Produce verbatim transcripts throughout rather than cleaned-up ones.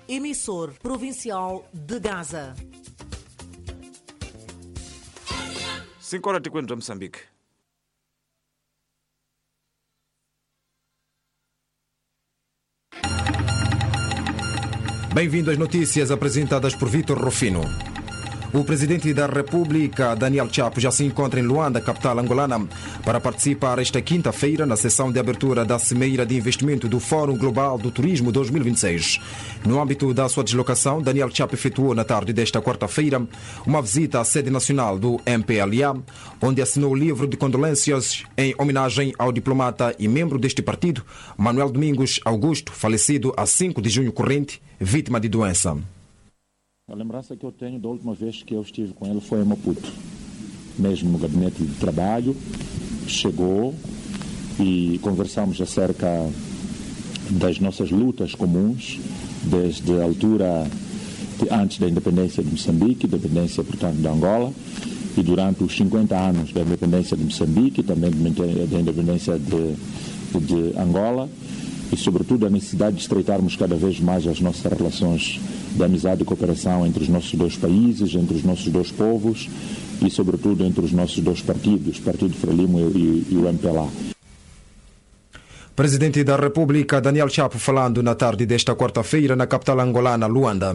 emissor provincial de Gaza. cinco horas de Coimbra, Moçambique. Bem-vindo às notícias apresentadas por Vítor Rufino. O presidente da República, Daniel Chapo, já se encontra em Luanda, capital angolana, para participar esta quinta-feira na sessão de abertura da Cimeira de Investimento do Fórum Global do Turismo dois mil e vinte e seis. No âmbito da sua deslocação, Daniel Chapo efetuou na tarde desta quarta-feira uma visita à sede nacional do M P L A, onde assinou o livro de condolências em homenagem ao diplomata e membro deste partido, Manuel Domingos Augusto, falecido a cinco de junho corrente, vítima de doença. A lembrança que eu tenho da última vez que eu estive com ele foi em Maputo, mesmo no gabinete de trabalho. Chegou e conversamos acerca das nossas lutas comuns, desde a altura de, antes da independência de Moçambique, independência, portanto, de Angola, e durante os cinquenta anos da independência de Moçambique, também da independência de, de Angola, e, sobretudo, a necessidade de estreitarmos cada vez mais as nossas relações de amizade e cooperação entre os nossos dois países, entre os nossos dois povos e, sobretudo, entre os nossos dois partidos, o Partido Frelimo e, e o M P L A. Presidente da República, Daniel Chapo, falando na tarde desta quarta-feira na capital angolana, Luanda.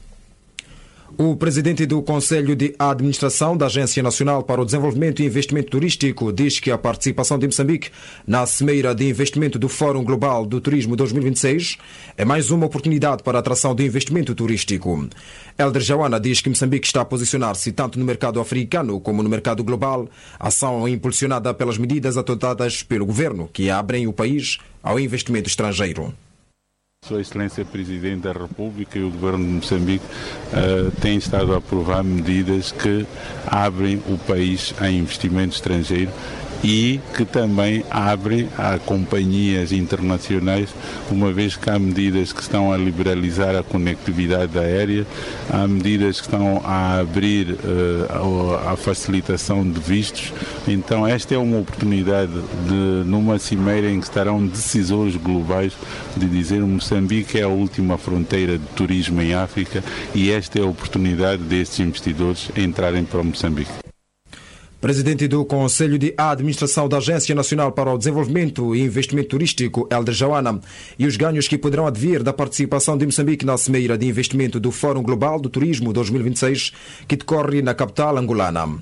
O presidente do Conselho de Administração da Agência Nacional para o Desenvolvimento e Investimento Turístico diz que a participação de Moçambique na Cimeira de Investimento do Fórum Global do Turismo dois mil e vinte e seis é mais uma oportunidade para a atração de investimento turístico. Helder Jawana diz que Moçambique está a posicionar-se tanto no mercado africano como no mercado global, ação impulsionada pelas medidas adotadas pelo governo, que abrem o país ao investimento estrangeiro. Sua Excelência Presidente da República e o Governo de Moçambique uh, têm estado a aprovar medidas que abrem o país a investimento estrangeiro e que também abrem a companhias internacionais, uma vez que há medidas que estão a liberalizar a conectividade aérea, há medidas que estão a abrir uh, a, a facilitação de vistos. Então esta é uma oportunidade de, numa cimeira em que estarão decisores globais, de dizer que Moçambique é a última fronteira de turismo em África e esta é a oportunidade destes investidores entrarem para Moçambique. Presidente do Conselho de Administração da Agência Nacional para o Desenvolvimento e Investimento Turístico, Helder Jawana, e os ganhos que poderão advir da participação de Moçambique na Cimeira de Investimento do Fórum Global do Turismo dois mil e vinte e seis, que decorre na capital angolana.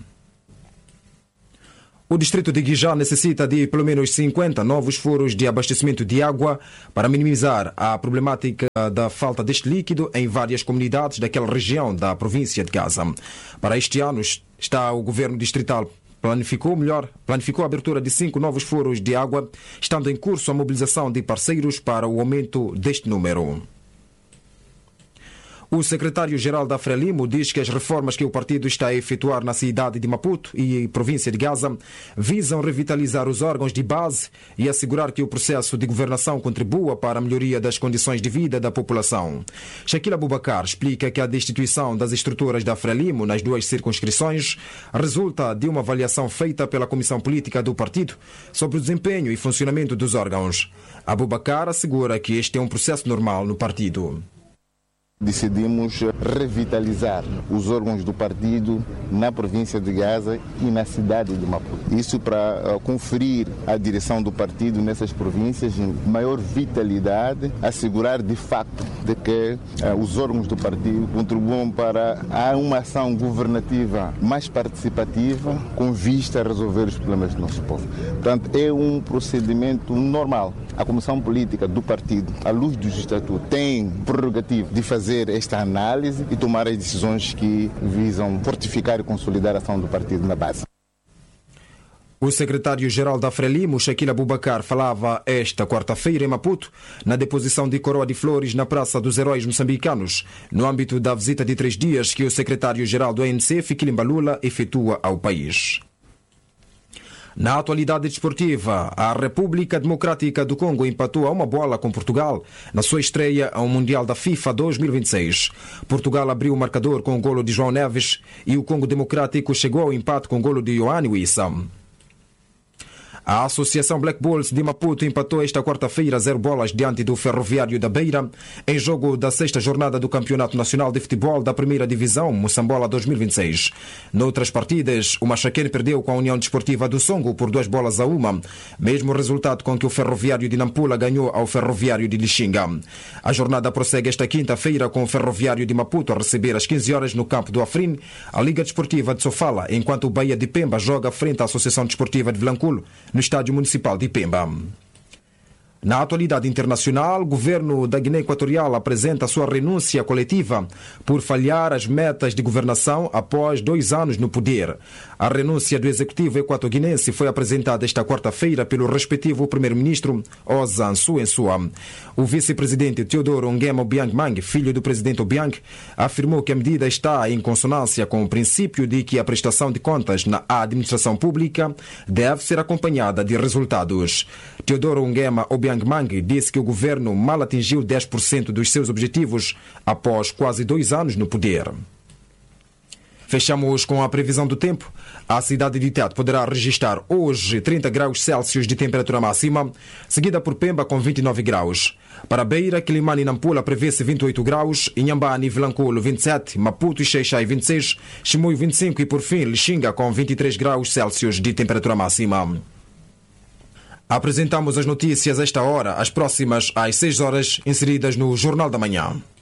O distrito de Guijá necessita de pelo menos cinquenta novos furos de abastecimento de água para minimizar a problemática da falta deste líquido em várias comunidades daquela região da província de Gaza. Para este ano, está o governo distrital planificou melhor, planificou a abertura de cinco novos furos de água, estando em curso a mobilização de parceiros para o aumento deste número. O secretário-geral da Frelimo diz que as reformas que o partido está a efetuar na cidade de Maputo e província de Gaza visam revitalizar os órgãos de base e assegurar que o processo de governação contribua para a melhoria das condições de vida da população. Shaquille Abubakar explica que a destituição das estruturas da Frelimo nas duas circunscrições resulta de uma avaliação feita pela Comissão Política do partido sobre o desempenho e funcionamento dos órgãos. Abubakar assegura que este é um processo normal no partido. Decidimos revitalizar os órgãos do partido na província de Gaza e na cidade de Maputo. Isso para uh, conferir à direção do partido nessas províncias maior vitalidade, assegurar de facto de que uh, os órgãos do partido contribuam para a uma ação governativa mais participativa com vista a resolver os problemas do nosso povo. Portanto, é um procedimento normal. A Comissão Política do partido, à luz dos estatutos, tem prerrogativa de fazer esta análise e tomar as decisões que visam fortificar e consolidar a ação do partido na base. O secretário-geral da Frelimo, Shaquille Abubakar, falava esta quarta-feira em Maputo, na deposição de coroa de flores na Praça dos Heróis Moçambicanos, no âmbito da visita de três dias que o secretário-geral do A N C, Fikile Mbalula, efetua ao país. Na atualidade desportiva, a República Democrática do Congo empatou a uma bola com Portugal na sua estreia ao Mundial da FIFA dois mil e vinte e seis. Portugal abriu o marcador com o golo de João Neves e o Congo Democrático chegou ao empate com o golo de Yohane Wissa. A Associação Black Bulls de Maputo empatou esta quarta-feira zero bolas diante do Ferroviário da Beira em jogo da sexta jornada do Campeonato Nacional de Futebol da Primeira Divisão Moçambola dois mil e vinte e seis. Noutras partidas, o Machaquene perdeu com a União Desportiva do Songo por duas bolas a uma, mesmo resultado com que o Ferroviário de Nampula ganhou ao Ferroviário de Lixinga. A jornada prossegue esta quinta-feira com o Ferroviário de Maputo a receber às quinze horas no campo do Afrin a Liga Desportiva de Sofala, enquanto o Bahia de Pemba joga frente à Associação Desportiva de Vilanculo no Estádio Municipal de Pemba. Na atualidade internacional, o governo da Guiné Equatorial apresenta a sua renúncia coletiva por falhar as metas de governação após dois anos no poder. A renúncia do executivo equatoguinense foi apresentada esta quarta-feira pelo respectivo primeiro-ministro Ozan Suensua. O vice-presidente Teodoro Nguema Obiang Mang, filho do presidente Obiang, afirmou que a medida está em consonância com o princípio de que a prestação de contas na administração pública deve ser acompanhada de resultados. Teodoro Nguema Obiang Mang disse que o governo mal atingiu dez por cento dos seus objetivos após quase dois anos no poder. Fechamos com a previsão do tempo. A cidade de Tete poderá registrar hoje trinta graus Celsius de temperatura máxima, seguida por Pemba com vinte e nove graus. Para Beira, Quilimane e Nampula prevê-se vinte e oito graus, Inhambane e Vilanculo vinte e sete, Maputo e Xai-Xai vinte e seis, Chimoio vinte e cinco e por fim Lixinga com vinte e três graus Celsius de temperatura máxima. Apresentamos as notícias a esta hora, as próximas às seis horas, inseridas no Jornal da Manhã.